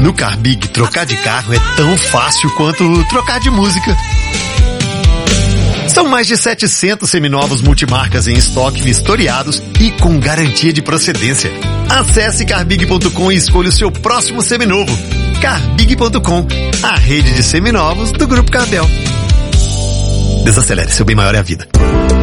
No Carbig, trocar de carro é tão fácil quanto trocar de música. São mais de 700 seminovos multimarcas em estoque vistoriados e com garantia de procedência. Acesse carbig.com e escolha o seu próximo seminovo. Carbig.com, a rede de seminovos do Grupo Carbel. Desacelere, seu bem maior é a vida.